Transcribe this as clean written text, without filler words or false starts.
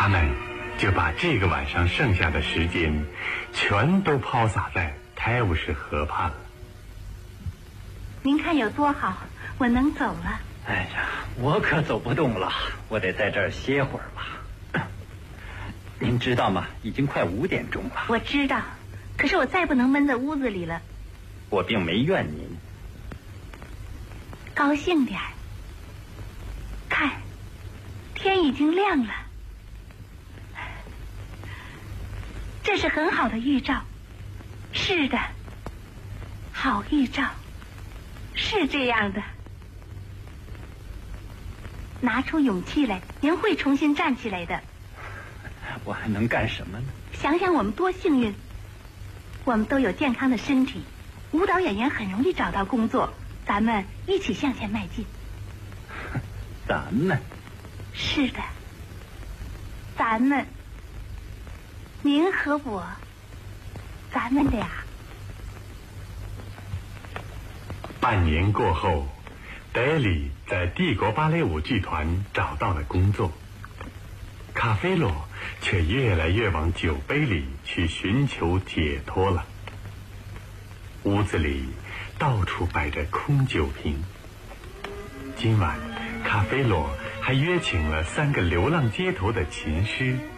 他们就把这个晚上剩下的时间全都抛洒在泰晤士河畔了。 您看有多好，我能走了。 哎呀，我可走不动了，我得在这儿歇会儿了。您知道吗？已经快5点钟了。 我知道，可是我再不能闷在屋子里了。 我并没怨您。 高兴点儿，看，天已经亮了，这是很好的预兆。是的，好预兆，是这样的。拿出勇气来，您会重新站起来的。 我还能干什么呢？ 想想我们多幸运，我们都有健康的身体，舞蹈演员很容易找到工作，咱们一起向前迈进。 咱们？ 是的，咱们，您和我，咱们俩。 半年过后，戴里在帝国芭蕾舞剧团找到了工作，卡菲罗却越来越往酒杯里去寻求解脱了。屋子里到处摆着空酒瓶。今晚，卡菲罗还约请了3个流浪街头的琴师